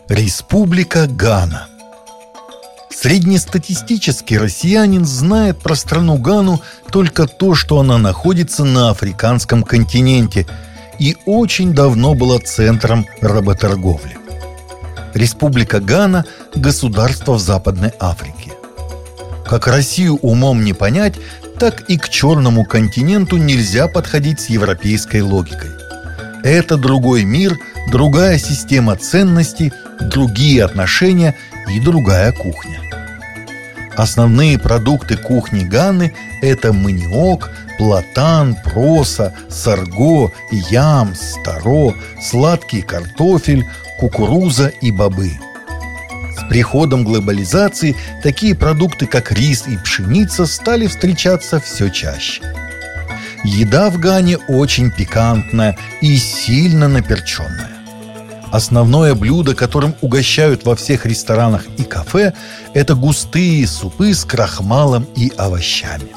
Республика Гана. Среднестатистический россиянин знает про страну Гану только то, что она находится на африканском континенте и очень давно была центром работорговли. Республика Гана – государство в Западной Африке. Как Россию умом не понять, так и к черному континенту нельзя подходить с европейской логикой. Это другой мир, другая система ценностей, другие отношения и другая кухня. Основные продукты кухни Ганы – это маниок, платан, проса, сарго, ямс, таро, сладкий картофель, кукуруза и бобы. С приходом глобализации такие продукты, как рис и пшеница, стали встречаться все чаще. Еда в Гане очень пикантная и сильно наперченная. Основное блюдо, которым угощают во всех ресторанах и кафе, это густые супы с крахмалом и овощами.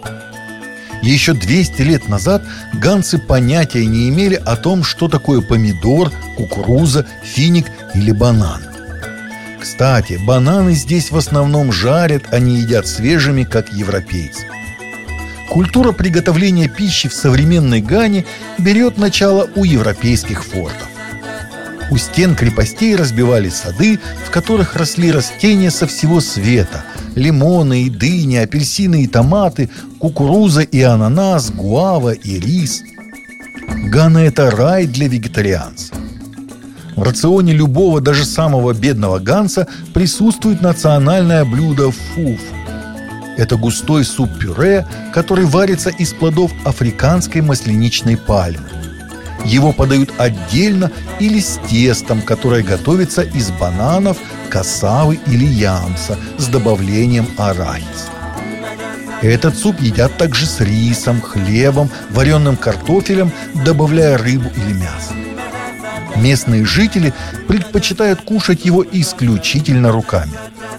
Еще 200 лет назад ганцы понятия не имели о том, что такое помидор, кукуруза, финик или банан. Кстати, бананы здесь в основном жарят, а не едят свежими, как европейцы. Культура приготовления пищи в современной Гане берет начало у европейских фортов. У стен крепостей разбивали сады, в которых росли растения со всего света: лимоны и дыни, апельсины и томаты, кукуруза и ананас, гуава и рис. Гана – это рай для вегетарианцев. В рационе любого, даже самого бедного ганца, присутствует национальное блюдо фуфу. Это густой суп-пюре, который варится из плодов африканской масляничной пальмы. Его подают отдельно или с тестом, которое готовится из бананов, кассавы или ямса с добавлением арахиса. Этот суп едят также с рисом, хлебом, вареным картофелем, добавляя рыбу или мясо. Местные жители предпочитают кушать его исключительно руками.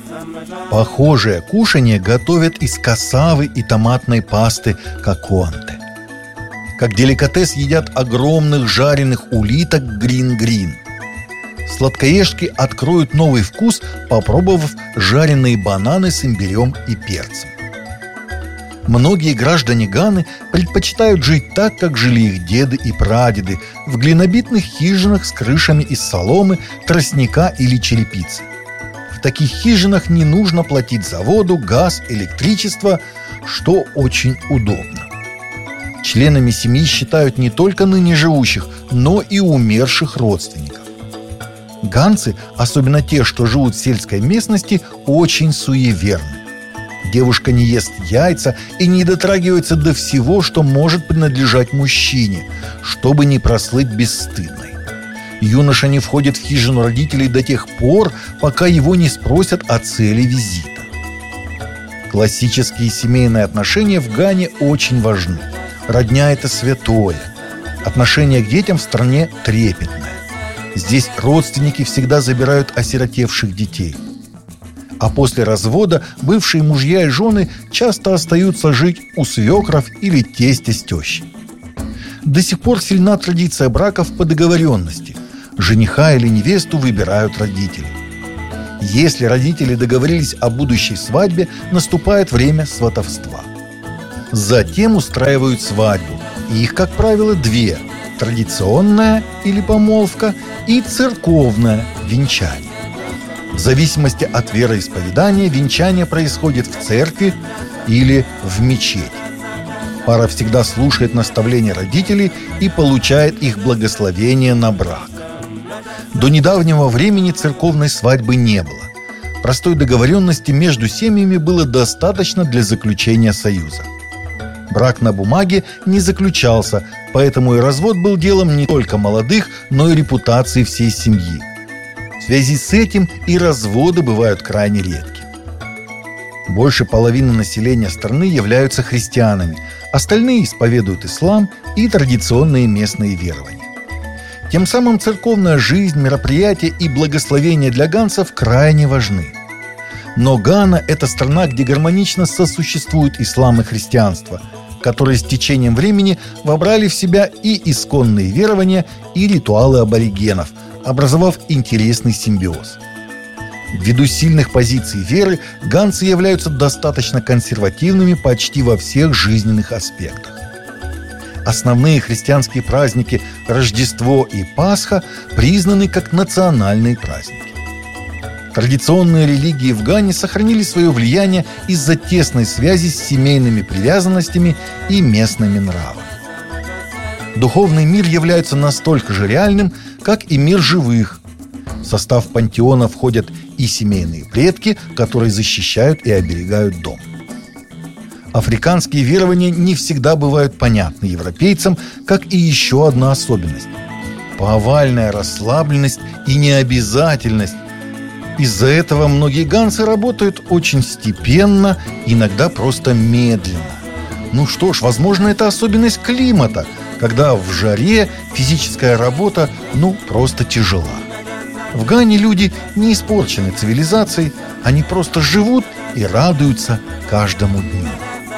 Похожее кушанье готовят из кассавы и томатной пасты коконте. Как деликатес едят огромных жареных улиток грин-грин. Сладкоежки откроют новый вкус, попробовав жареные бананы с имбирем и перцем. Многие граждане Ганы предпочитают жить так, как жили их деды и прадеды, в глинобитных хижинах с крышами из соломы, тростника или черепицы. В таких хижинах не нужно платить за воду, газ, электричество, что очень удобно. Членами семьи считают не только ныне живущих, но и умерших родственников. Ганцы, особенно те, что живут в сельской местности, очень суеверны. Девушка не ест яйца и не дотрагивается до всего, что может принадлежать мужчине, чтобы не прослыть бесстыдной. Юноша не входит в хижину родителей до тех пор, пока его не спросят о цели визита. Классические семейные отношения в Гане очень важны. Родня – это святое. Отношение к детям в стране трепетное. Здесь родственники всегда забирают осиротевших детей. А после развода бывшие мужья и жены часто остаются жить у свекров или тестя с тещей. До сих пор сильна традиция браков по договоренности. Жениха или невесту выбирают родители. Если родители договорились о будущей свадьбе, наступает время сватовства. Затем устраивают свадьбу. И их, как правило, две: традиционная или помолвка и церковное венчание. В зависимости от вероисповедания венчание происходит в церкви или в мечети. Пара всегда слушает наставления родителей и получает их благословение на брак. До недавнего времени церковной свадьбы не было. Простой договоренности между семьями было достаточно для заключения союза. Брак на бумаге не заключался, поэтому и развод был делом не только молодых, но и репутации всей семьи. В связи с этим и разводы бывают крайне редки. Больше половины населения страны являются христианами, остальные исповедуют ислам и традиционные местные верования. Тем самым церковная жизнь, мероприятия и благословения для ганцев крайне важны. Но Гана – это страна, где гармонично сосуществуют ислам и христианство, которые с течением времени вобрали в себя и исконные верования, и ритуалы аборигенов, образовав интересный симбиоз. Ввиду сильных позиций веры, ганцы являются достаточно консервативными почти во всех жизненных аспектах. Основные христианские праздники Рождество и Пасха признаны как национальные праздники. Традиционные религии в Гане сохранили свое влияние из-за тесной связи с семейными привязанностями и местными нравами. Духовный мир является настолько же реальным, как и мир живых. В состав пантеона входят и семейные предки, которые защищают и оберегают дом. Африканские верования не всегда бывают понятны европейцам, как и еще одна особенность – повальная расслабленность и необязательность. Из-за этого многие ганцы работают очень степенно, иногда просто медленно. Ну что ж, возможно, это особенность климата, когда в жаре физическая работа, просто тяжела. В Гане люди не испорчены цивилизацией, они просто живут и радуются каждому дню.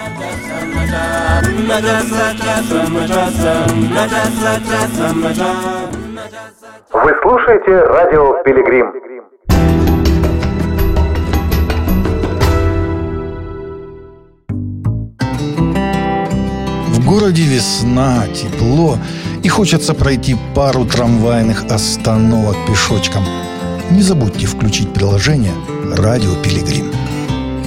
Вы слушаете радио «Пилигрим». В городе весна, тепло, и хочется пройти пару трамвайных остановок пешочком. Не забудьте включить приложение «Радио Пилигрим».